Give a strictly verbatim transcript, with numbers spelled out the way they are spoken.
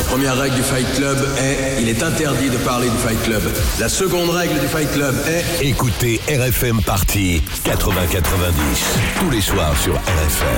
première règle du Fight Club est, il est interdit de parler du Fight Club. La seconde règle du Fight Club est... Écoutez R F M Party quatre-vingts quatre-vingt-dix tous les soirs sur R F M.